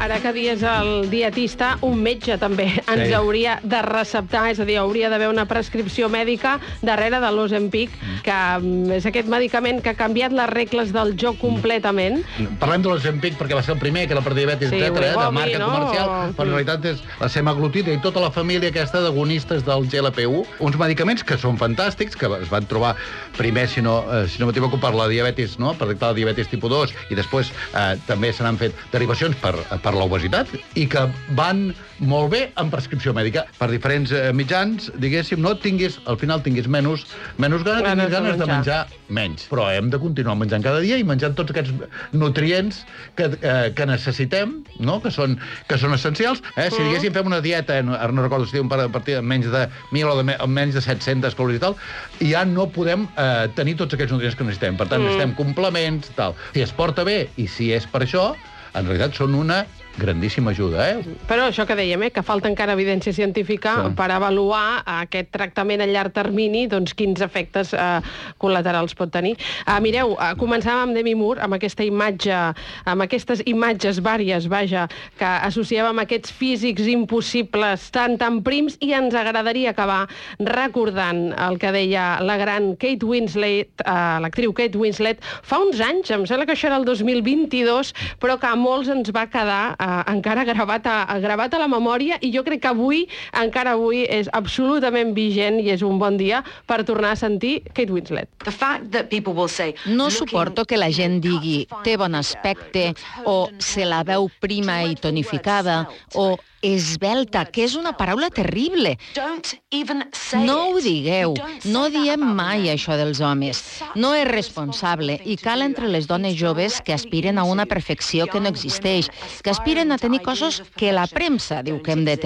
ara que dies el dietista, un metge també ens hauria de receptar, és a dir, hauria d'haver una prescripció mèdica darrere de l'Ozempic, que és aquest medicament que ha canviat les regles del joc completament. Parlem de l'Ozempic perquè va ser el primer, que era per diabetis, etc., de marca comercial, però en realitat és la semaglutida i tota la família aquesta d'agonistes del GLP-1, uns medicaments que són fantàstics, que es van trobar primer, si no m'equivoco, per la diabetis, no? Per tractar la diabetis tipus 2, i després també se n'han fet derivacions per l'obesitat, i que van molt bé en prescripció mèdica per diferents mitjans, diguéssim, no al final tinguis menys ganes de menjar menys. Però hem de continuar menjant cada dia i menjant tots aquests nutrients que necessitem, no? que són essencials. Si diguéssim fem una dieta, ara no recordo si diu un partit amb menys de 1.000 o menys de 700 calories i tal, i ja no podem tenir tots aquests nutrients que necessitem. Per tant, necessitem complements, tal. Si es porta bé i si és per això, en realitat són una grandíssima ajuda, Però això que dèiem, que falta encara evidència científica per avaluar aquest tractament a llarg termini, doncs quins efectes col·laterals pot tenir. Mireu, començàvem amb Demi Moore, amb aquesta imatge, amb aquestes imatges vàries, que associàvem amb aquests físics impossibles tan prims, i ens agradaria acabar recordant el que deia la gran Kate Winslet, l'actriu Kate Winslet, fa uns anys, em sembla que això era el 2022, però que a molts ens va quedar encara gravat a la memòria, i jo crec que encara avui és absolutament vigent i és un bon dia per tornar a sentir Kate Winslet. No suporto que la gent digui té bon aspecte, o se la veu prima i tonificada, o esbelta, que és una paraula terrible. No ho digueu, no diem mai això dels homes. No és responsable, i cal entre les dones joves que aspiren a una perfecció que no existeix, que aspiren a tenir coses que la premsa diu que hem de